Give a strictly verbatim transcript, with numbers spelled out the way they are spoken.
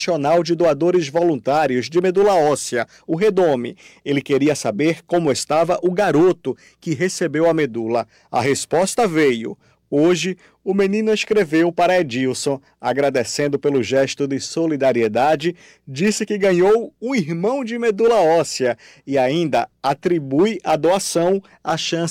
Nacional de Doadores Voluntários de Medula Óssea, o REDOME. Ele queria saber como estava o garoto que recebeu a medula. A resposta veio. Hoje, o menino escreveu para Edilson, agradecendo pelo gesto de solidariedade, disse que ganhou um irmão de medula óssea e ainda atribui à doação a chance